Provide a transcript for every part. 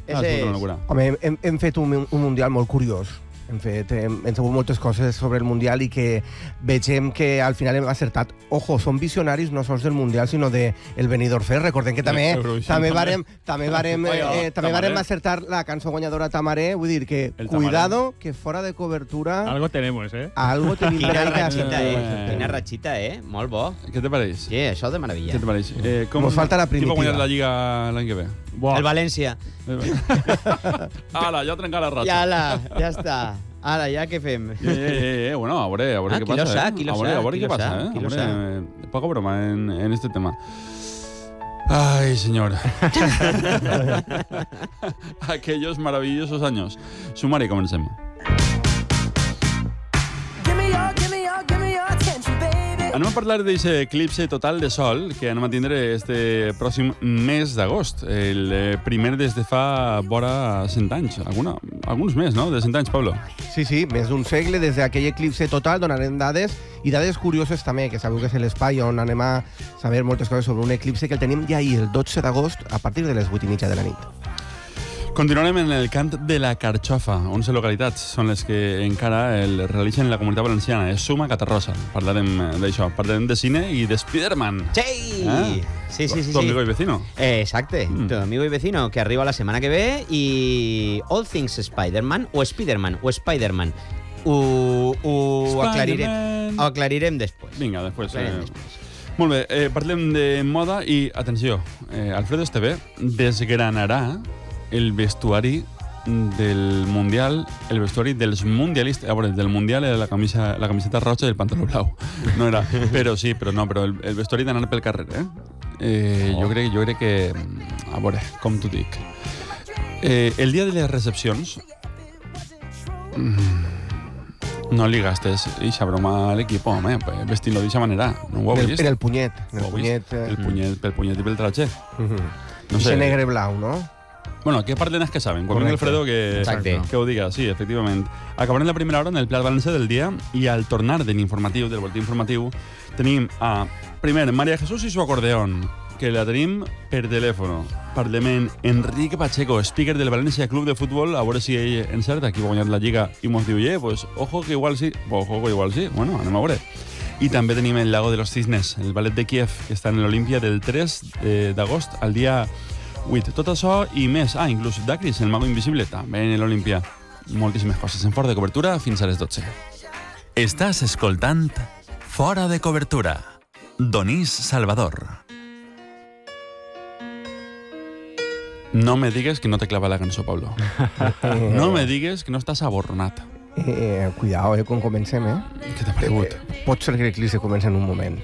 És una locura. Home, hem fet un Mundial molt curiós. Hem sabut moltes coses sobre el Mundial i que vegem que al final hem acertat. Ojo, són visionaris no sols del Mundial, sinó del Benidorm Fest. Recordem que també vàrem acertar la cançó guanyadora Tamaré. Vull dir que, cuidado, que fora de cobertura... Algo tenemos, Algo tenim. Quina ratxita, Molt bo. Què te pareix? Sí, això de meravella. Què te pareix? Nos falta la primitiva. Qui va guanyar la Lliga l'any que ve? El València. Ala, ja trencar la ratxa. Ja està. Ara, ja què fem? Bueno, a veure què passa. Qui lo sa. Poca broma en este tema. Ay, señor. Aquellos maravillosos años. Sumari, comencem. Anem a parlar d'aquest eclipse total de sol que anem a tindre este pròxim mes d'agost, el primer des de fa vora 100 anys, alguns més, no?, de 100 anys, Pablo. Sí, més d'un segle, des d'aquell eclipse total donarem dades, i dades curioses també, que sabeu que és l'espai on anem a saber moltes coses sobre un eclipse que el tenim ja ahir, el 12 d'agost, a partir de les 8:30 de la nit. Continuarem en el cant de la Carxofa. 11 localitats són les que encara el realitzen la Comunitat Valenciana. És Suma, Catarrosa. Parlarem d'això. Parlarem de cine i de Spider-Man. Sí! Sí. Tu amigo y vecino. Exacte. Tu amigo y vecino, que arriba la setmana que ve, i All Things Spider-Man, o Spider-Man, o Spider-Man. Ho aclarirem després. Vinga, després. Molt bé, parlem de moda i, atenció, Alfredo Esteve desgranarà el vestuari del Mundial, el vestuari dels mundialistes. A veure, del Mundial era la camiseta roja i el pantaló blau. No era, però el vestuari d'anar pel carrer, Jo crec que... A veure, com t'ho dic? El dia de les recepcions... No li gastes eixa broma a l'equip, home, vestint-lo d'eixa manera. No ho heu vist? En el punyet. Pel punyet i pel traje. No sé. Negre blau, no? Bueno, que parlen els que saben. Quan vingui Alfredo que ho diga. Sí, efectivament. Acabarem la primera hora en el Plat Valencià del dia i al tornar del boletí informatiu tenim a, primer, María Jesús i su acordeón, que la tenim per telèfon. Parlem amb Enrique Pacheco, speaker del València Club de Futbol, a veure si ell encerta, aquí va guanyar la Lliga i mos diu, pues, ojo que igual sí. Bueno, anem a veure. I també tenim el Lago de los Cisnes, el ballet de Kiev, que està en l'Olímpia del 3 d'agost al dia 8. Tot això i més. Inclús Dacris, el mago invisible, també en l'Olímpia. Moltíssimes coses en fora de cobertura fins a les 12. Estàs escoltant Fora de Cobertura. Donís Salvador. No me digues que no te clava la cançó, Pablo. No me digues que no estàs aborronat. Cuidao, com comencem, Què t'ha paregut? Pot ser que l'eclipse comença en un moment.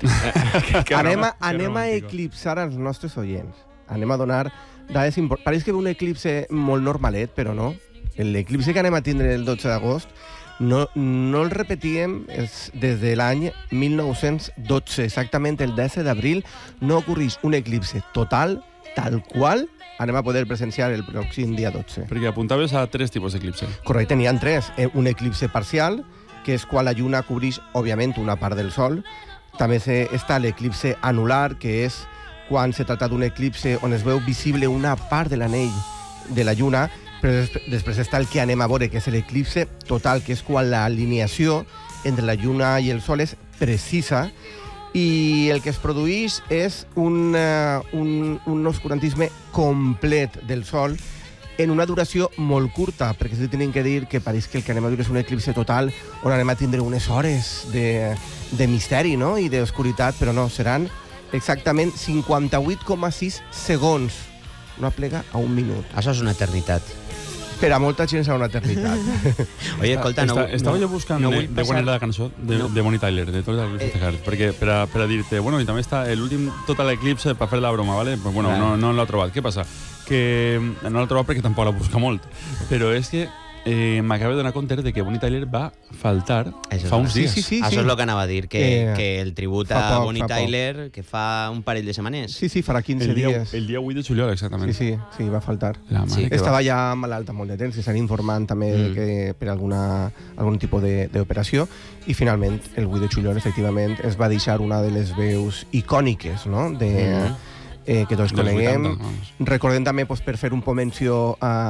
Anem a eclipsar els nostres oients. Anem a donar dades importants. Pareix que ve un eclipse molt normalet, però no. L'eclipse que anem a tindre el 12 d'agost no el repetíem des de l'any 1912. Exactament el 10 d'abril no ocorreix un eclipse total, tal qual anem a poder presenciar el pròxim dia 12. Perquè apuntaves a 3 tipus d'eclipse. Correcte, n'hi ha 3. Un eclipse parcial, que és quan la lluna cobreix, òbviament, una part del sol. També està l'eclipse anular, que és quan se tracta d'un eclipse on es veu visible una part de l'anell de la lluna, però després està el que anem a veure, que és l'eclipse total, que és quan l'alineació entre la lluna i el sol és precisa, i el que es produeix és un oscurantisme complet del sol en una duració molt curta, perquè sí tenim que dir que pareix que el que anem a viure és un eclipse total on anem a tindre unes hores de misteri, no?, i d'oscuritat, però no, seran exactament 58,6 segons. Una plega a un minut. Això és una eternitat. Per a molta gent serà una eternitat. Oye, escolta, estava jo buscant de quan era la cançó de Bonnie Tyler, de Total Eclipse Heart, perquè per a dir-te, bueno, i també està l'últim Total Eclipse per fer la broma, ¿vale? Pues bueno, no l'ha trobat. Què passa? Que no l'ha trobat perquè tampoc la busca molt, però és que m'acabo de donar compte de que Bonnie Tyler va faltar fa uns dies. Sí. Això és el que anava a dir, que el tribut a Bonnie Tyler, que fa un parell de setmanes. Sí, farà 15 dies. El dia 8 de juliol, exactament. Sí, va faltar. Estava ja malalta molt de temps, s'han informant també que per algun tipus d'operació, i finalment, el 8 de juliol, efectivament, es va deixar una de les veus icòniques, no?, que tots coneguem. Recordem també, per fer un poc menció a